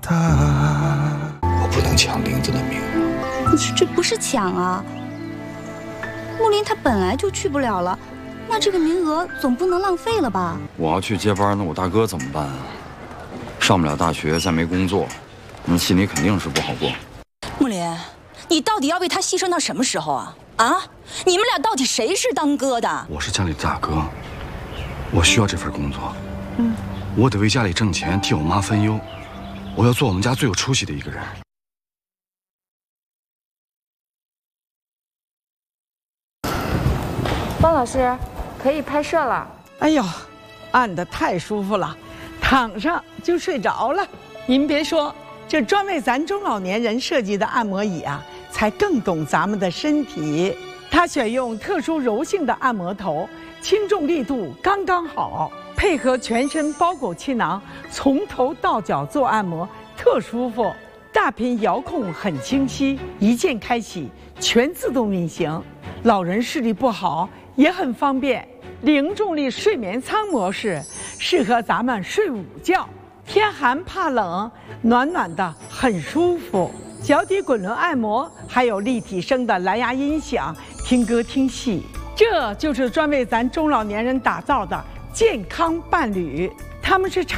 我不能抢林子的名额。 可是这不是抢啊！木林他本来就去不了了，那这个名额总不能浪费了吧？ 我要去接班，那我大哥怎么办啊？上不了大学，再没工作，那心里肯定是不好过。 木林，你到底要为他牺牲到什么时候啊？啊！你们俩到底谁是当哥的？ 我是家里大哥，我需要这份工作。我得为家里挣钱，替我妈分忧。我要做我们家最有出息的一个人。 方老师，可以拍摄了。 哎呦，按得太舒服了，躺上就睡着了。您别说，这专为咱中老年人设计的按摩椅啊，才更懂咱们的身体。它选用特殊柔性的按摩头，轻重力度刚刚好，配合全身包裹气囊，从头到脚做按摩，特舒服。大屏遥控很清晰，一键开启，全自动运行。老人视力不好也很方便。零重力睡眠舱模式适合咱们睡午觉，天寒怕冷，暖暖的很舒服。脚底滚轮按摩，还有立体声的蓝牙音响，听歌听戏。这就是专为咱中老年人打造的健康伴侣，他们是